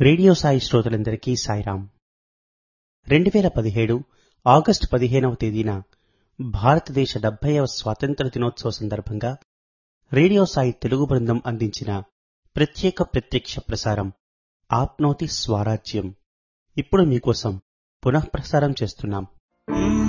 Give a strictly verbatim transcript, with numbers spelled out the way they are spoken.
Radio Sai శ్రోతలందరికీ సాయిరాం. రెండు వేల పదిహేడు ఆగస్టు పదిహేనవ తేదీన భారతదేశ డెబ్బైవ స్వాతంత్ర దినోత్సవ సందర్భంగా రేడియో సాయి తెలుగు బృందం అందించిన ప్రత్యేక ప్రత్యక్ష ప్రసారం ఆప్నోతి స్వరాజ్యం ఇప్పుడు మీకోసం పునఃప్రసారం చేస్తున్నాం.